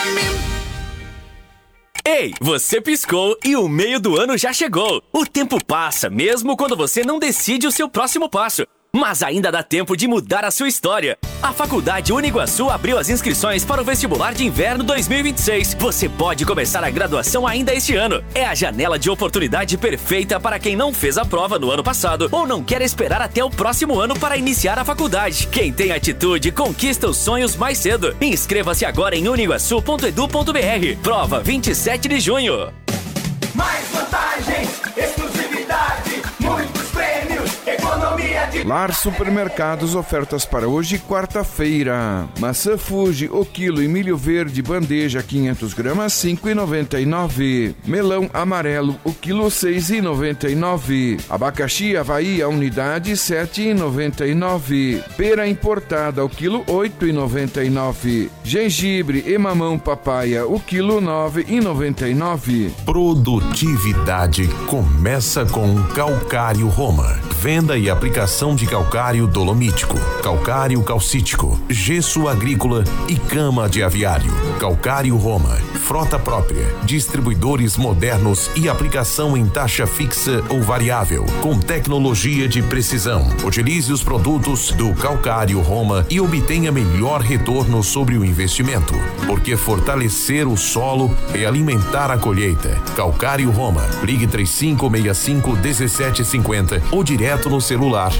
Ei, você piscou e o meio do ano já chegou. O tempo passa, mesmo quando você não decide o seu próximo passo. Mas ainda dá tempo de mudar a sua história. A Faculdade Uniguaçu abriu as inscrições para o vestibular de inverno 2026. Você pode começar a graduação ainda este ano. É a janela de oportunidade perfeita para quem não fez a prova no ano passado ou não quer esperar até o próximo ano para iniciar a faculdade. Quem tem atitude conquista os sonhos mais cedo. Inscreva-se agora em uniguaçu.edu.br. Prova 27 de junho. Mais vantagens, exclusividade, muitos prêmios, economia de... Lar Supermercados, ofertas para hoje, quarta-feira. Maçã Fuji, o quilo, e milho verde, bandeja, 500 gramas, 5,99. Melão amarelo, o quilo, 6,99. Abacaxi Havaí, a unidade, 7,99. Pera importada, o quilo, 8,99. Gengibre e mamão papaya, o quilo, 9,99. Produtividade começa com Calcário Roma. Venda e aplicação de calcário dolomítico, calcário calcítico, gesso agrícola e cama de aviário. Calcário Roma, frota própria, distribuidores modernos e aplicação em taxa fixa ou variável, com tecnologia de precisão. Utilize os produtos do Calcário Roma e obtenha melhor retorno sobre o investimento, porque fortalecer o solo é alimentar a colheita. Calcário Roma, ligue 3565-1750 ou direto no celular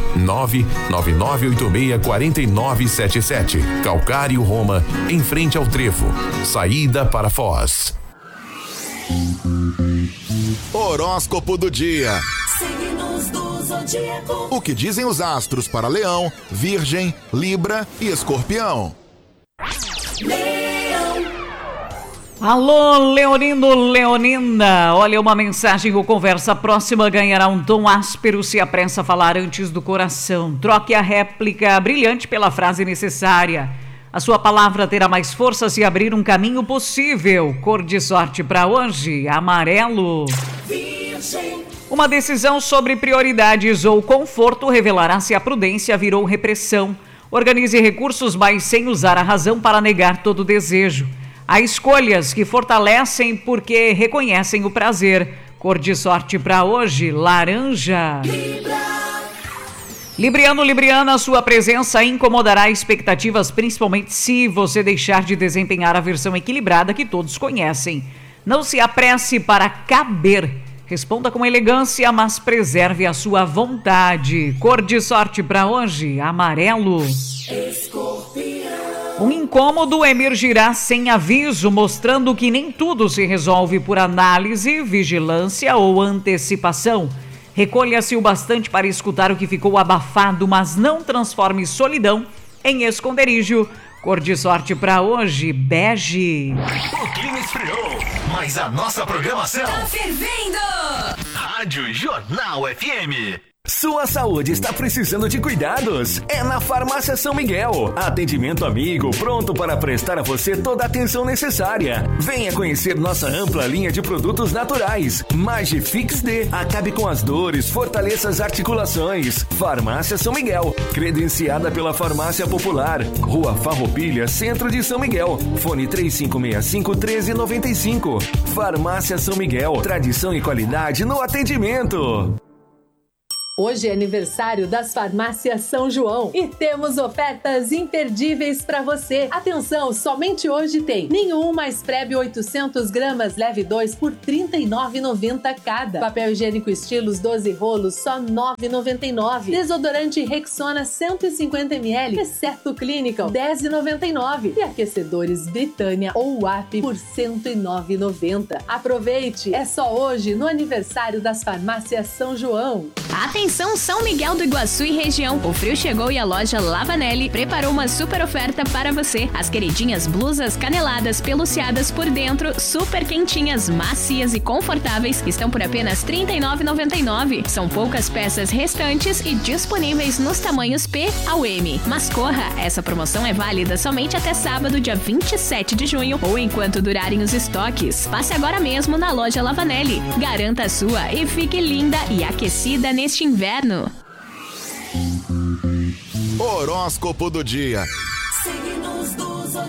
999864977. Calcário Roma, em frente ao Trevo, saída para Foz. Horóscopo do dia. Signos do zodíaco. O que dizem os astros para Leão, Virgem, Libra e Escorpião? Alô, Leonino, Leonina. Olha, uma mensagem ou conversa próxima ganhará um tom áspero se apressa a falar antes do coração. Troque a réplica brilhante pela frase necessária. A sua palavra terá mais força se abrir um caminho possível. Cor de sorte para hoje, amarelo. Virgem. Uma decisão sobre prioridades ou conforto revelará se a prudência virou repressão. Organize recursos, mas sem usar a razão para negar todo desejo. Há escolhas que fortalecem porque reconhecem o prazer. Cor de sorte para hoje, laranja. Libriano, Libriana, sua presença incomodará expectativas, principalmente se você deixar de desempenhar a versão equilibrada que todos conhecem. Não se apresse para caber. Responda com elegância, mas preserve a sua vontade. Cor de sorte para hoje, amarelo. Escorpião. Um incômodo emergirá sem aviso, mostrando que nem tudo se resolve por análise, vigilância ou antecipação. Recolha-se o bastante para escutar o que ficou abafado, mas não transforme solidão em esconderijo. Cor de sorte para hoje, bege. O clima esfriou, mas a nossa programação Tá fervendo! Rádio Jornal FM. Sua saúde está precisando de cuidados? É na Farmácia São Miguel. Atendimento amigo, pronto para prestar a você toda a atenção necessária. Venha conhecer nossa ampla linha de produtos naturais. Magifix D, acabe com as dores, fortaleça as articulações. Farmácia São Miguel, credenciada pela Farmácia Popular. Rua Farroupilha, Centro de São Miguel. Fone 3565-1395. Farmácia São Miguel, tradição e qualidade no atendimento. Hoje é aniversário das farmácias São João e temos ofertas imperdíveis para você. Atenção, somente hoje tem nenhum mais Prebe 800 gramas, leve 2 por R$ 39,90 cada. Papel higiênico Estilos 12 rolos, só R$ 9,99. Desodorante Rexona 150 ml, exceto Clinical, R$ 10,99. E aquecedores Britânia ou WAP por R$ 109,90. Aproveite, é só hoje no aniversário das farmácias São João. Atenção São Miguel do Iguaçu e região, o frio chegou e a loja Lavanelli preparou uma super oferta para você. As queridinhas blusas caneladas peluciadas por dentro, super quentinhas, macias e confortáveis, estão por apenas R$ 39,99. São poucas peças restantes e disponíveis nos tamanhos P ao M. Mas corra, essa promoção é válida somente até sábado, dia 27 de junho ou enquanto durarem os estoques. Passe agora mesmo na loja Lavanelli. Garanta a sua e fique linda e aquecida neste inverno. Horóscopo do dia. Signos do zodíaco.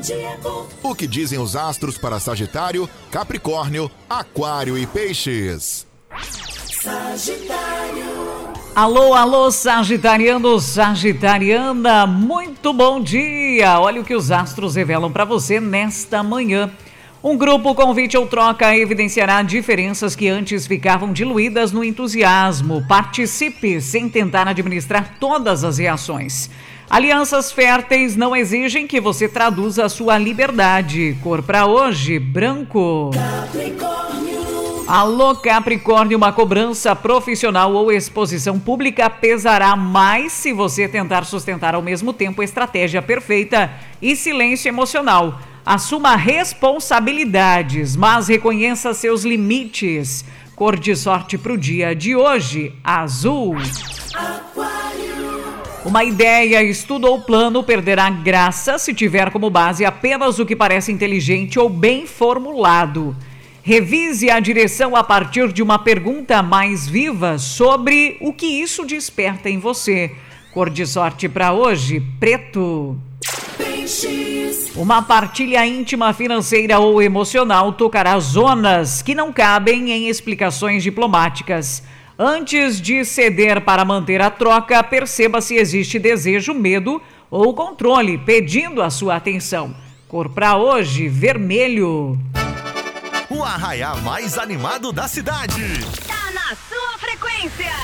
zodíaco. O que dizem os astros para Sagitário, Capricórnio, Aquário e Peixes? Sagitário. Alô, alô, sagitariano, sagitariana, muito bom dia! Olha o que os astros revelam para você nesta manhã. Um grupo convite ou troca evidenciará diferenças que antes ficavam diluídas no entusiasmo. Participe sem tentar administrar todas as reações. Alianças férteis não exigem que você traduza a sua liberdade. Cor para hoje, branco. Capricórnio. Alô, Capricórnio, uma cobrança profissional ou exposição pública pesará mais se você tentar sustentar ao mesmo tempo a estratégia perfeita e silêncio emocional. Assuma responsabilidades, mas reconheça seus limites. Cor de sorte para o dia de hoje, azul. Aquário. Uma ideia, estudo ou plano perderá graça se tiver como base apenas o que parece inteligente ou bem formulado. Revise a direção a partir de uma pergunta mais viva sobre o que isso desperta em você. Cor de sorte para hoje, preto. Peixes. Uma partilha íntima, financeira ou emocional tocará zonas que não cabem em explicações diplomáticas. Antes de ceder para manter a troca, perceba se existe desejo, medo ou controle pedindo a sua atenção. Cor para hoje, vermelho. O arraiá mais animado da cidade. Tá na sua frequência.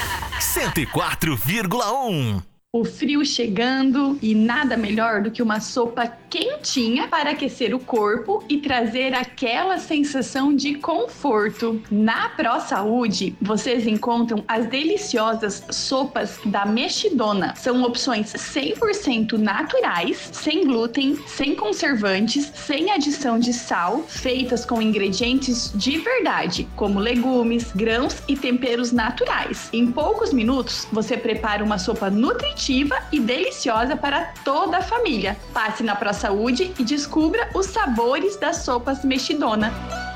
104,1. O frio chegando e nada melhor do que uma sopa quentinha para aquecer o corpo e trazer aquela sensação de conforto. Na ProSaúde, vocês encontram as deliciosas sopas da Mexidona. São opções 100% naturais, sem glúten, sem conservantes, sem adição de sal, feitas com ingredientes de verdade, como legumes, grãos e temperos naturais. Em poucos minutos, você prepara uma sopa nutritiva e deliciosa para toda a família. Passe na ProSaúde e descubra os sabores das sopas Mexidona.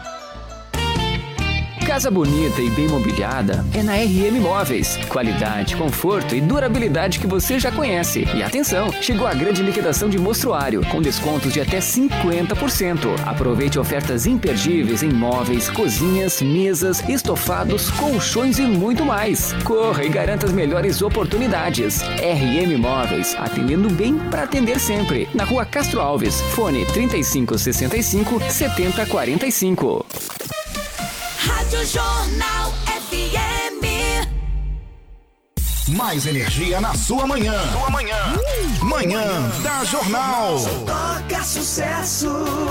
Casa bonita e bem mobiliada é na RM Móveis. Qualidade, conforto e durabilidade que você já conhece. E atenção, chegou a grande liquidação de mostruário, com descontos de até 50%. Aproveite ofertas imperdíveis em móveis, cozinhas, mesas, estofados, colchões e muito mais. Corra e garanta as melhores oportunidades. RM Móveis, atendendo bem para atender sempre. Na Rua Castro Alves, fone 3565-7045. Rádio Jornal FM. Mais energia na sua manhã. Manhã da Jornal. Toca sucesso.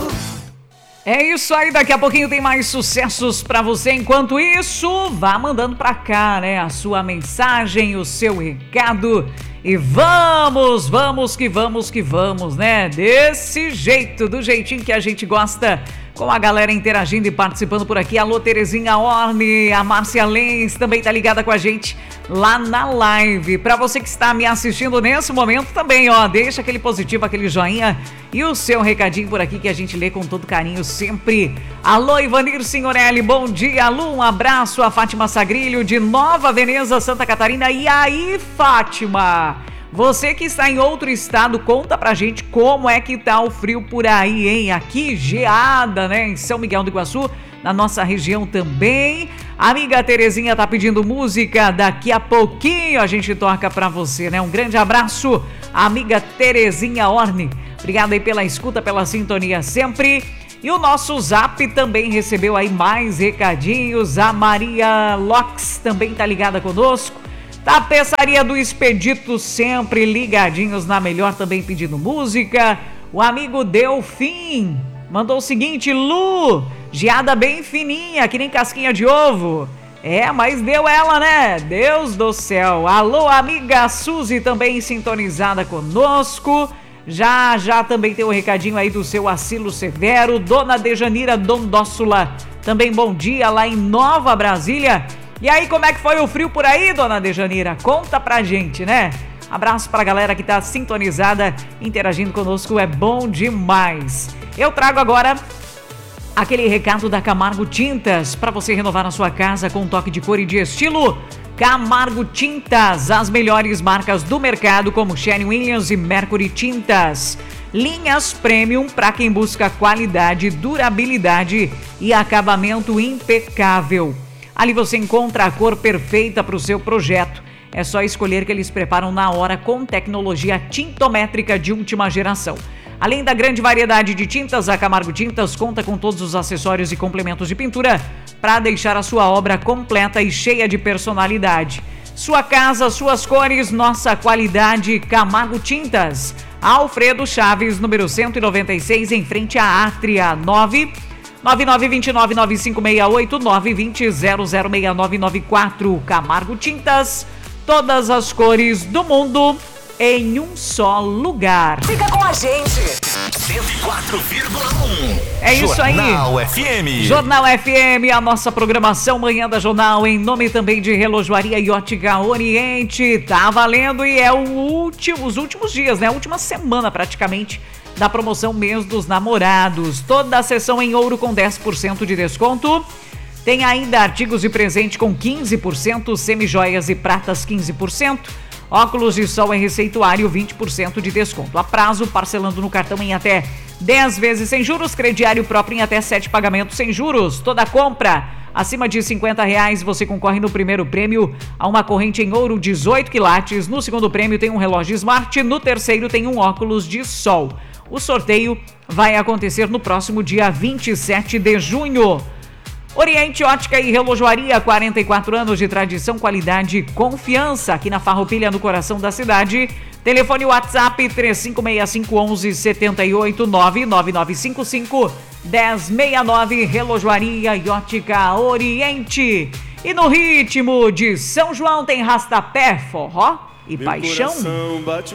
É isso aí, daqui a pouquinho tem mais sucessos pra você. Enquanto isso, vá mandando pra cá, né? A sua mensagem, o seu recado. E vamos que vamos, né? Desse jeito, do jeitinho que a gente gosta, com a galera interagindo e participando por aqui. Alô, Terezinha Orne, a Márcia Lenz também tá ligada com a gente lá na live. Pra você que está me assistindo nesse momento também, ó, deixa aquele positivo, aquele joinha e o seu recadinho por aqui que a gente lê com todo carinho sempre. Alô, Ivanir Signorelli, bom dia. Alô, um abraço a Fátima Sagrilho de Nova Veneza, Santa Catarina. E aí, Fátima? Você que está em outro estado, conta pra gente como é que tá o frio por aí, hein? Aqui, geada, né? Em São Miguel do Iguaçu, na nossa região também. A amiga Terezinha tá pedindo música, daqui a pouquinho a gente toca pra você, né? Um grande abraço, amiga Terezinha Orne. Obrigado aí pela escuta, pela sintonia sempre. E o nosso Zap também recebeu aí mais recadinhos. A Maria Locks também tá ligada conosco. Tapeçaria do Expedito sempre ligadinhos na melhor, também pedindo música. O amigo Delfim mandou o seguinte: Lu, geada bem fininha, que nem casquinha de ovo. É, mas deu ela, né? Deus do céu. Alô, amiga Suzy também sintonizada conosco. Já também tem um recadinho aí do seu Asilo Severo. Dona Dejanira Dondóssula, também bom dia lá em Nova Brasília. E aí, como é que foi o frio por aí, dona Dejanira? Conta pra gente, né? Abraço pra galera que tá sintonizada, interagindo conosco, é bom demais. Eu trago agora aquele recado da Camargo Tintas, pra você renovar a sua casa com um toque de cor e de estilo. Camargo Tintas, as melhores marcas do mercado, como Sherwin-Williams e Mercury Tintas. Linhas Premium para quem busca qualidade, durabilidade e acabamento impecável. Ali você encontra a cor perfeita para o seu projeto. É só escolher que eles preparam na hora com tecnologia tintométrica de última geração. Além da grande variedade de tintas, a Camargo Tintas conta com todos os acessórios e complementos de pintura para deixar a sua obra completa e cheia de personalidade. Sua casa, suas cores, nossa qualidade. Camargo Tintas. Alfredo Chaves, número 196, em frente à Átria. 999299568, 920006994. Camargo Tintas. Todas as cores do mundo em um só lugar. Fica com a gente. 104,1. É isso aí. Jornal FM. Jornal FM, a nossa programação Manhã da Jornal, em nome também de Relojoaria e Ótica Oriente. Tá valendo e é os últimos dias, né? A última semana praticamente da promoção Mês dos Namorados. Toda a sessão em ouro com 10% de desconto. Tem ainda artigos de presente com 15%, semijoias e pratas 15%. Óculos de sol em receituário, 20% de desconto. A prazo, parcelando no cartão em até 10 vezes sem juros. Crediário próprio em até 7 pagamentos sem juros. Toda compra acima de R$50, você concorre no primeiro prêmio a uma corrente em ouro 18 quilates. No segundo prêmio tem um relógio Smart. No terceiro tem um óculos de sol. O sorteio vai acontecer no próximo dia 27 de junho. Oriente Ótica e Relojoaria, 44 anos de tradição, qualidade e confiança. Aqui na Farroupilha, no coração da cidade. Telefone WhatsApp 35651178, 99955-1069. Relojoaria e Ótica Oriente. E no ritmo de São João tem rastapé, forró e paixão.